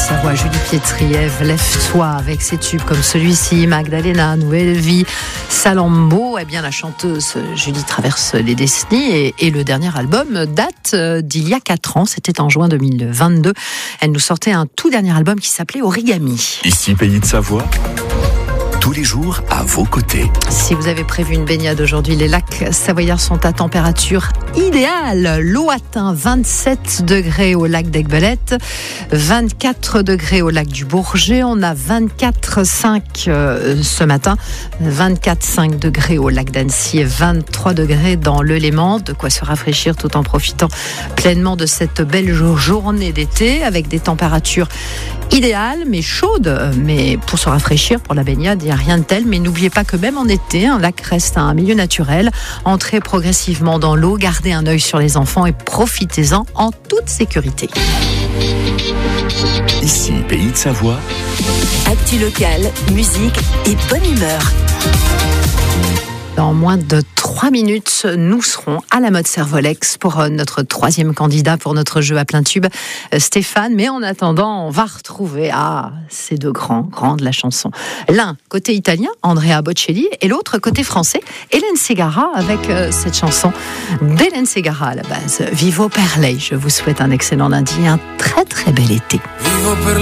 Haute-Savoie, Julie Pietri-Ève, Lève-toi avec ses tubes comme celui-ci, Magdalena, Nouvelle Vie, Salambo. Eh bien, la chanteuse Julie traverse les décennies et le dernier album date d'il y a 4 ans. C'était en juin 2022. Elle nous sortait un tout dernier album qui s'appelait Origami. Ici, Pays de Savoie. Tous les jours à vos côtés. Si vous avez prévu une baignade aujourd'hui, les lacs savoyards sont à température idéale. L'eau atteint 27 degrés au lac d'Aiguebelette, 24 degrés au lac du Bourget. On a 24,5 ce matin, 24,5 degrés au lac d'Annecy et 23 degrés dans le Léman. De quoi se rafraîchir tout en profitant pleinement de cette belle journée d'été avec des températures idéales mais chaudes. Mais pour se rafraîchir, pour la baignade, il n'y a rien de tel, mais n'oubliez pas que même en été, un lac reste un milieu naturel. Entrez progressivement dans l'eau, gardez un œil sur les enfants et profitez-en en toute sécurité. Ici, Pays de Savoie. Actu locale, musique et bonne humeur. Dans moins de 3 minutes, nous serons à la mode Servolex pour notre 3e candidat pour notre jeu à plein tube, Stéphane. Mais en attendant, on va retrouver ces deux grands de la chanson. L'un côté italien, Andrea Bocelli, et l'autre côté français, Hélène Ségara, avec cette chanson d'Hélène Ségara à la base. Vivo per lei. Je vous souhaite un excellent lundi, un très très bel été.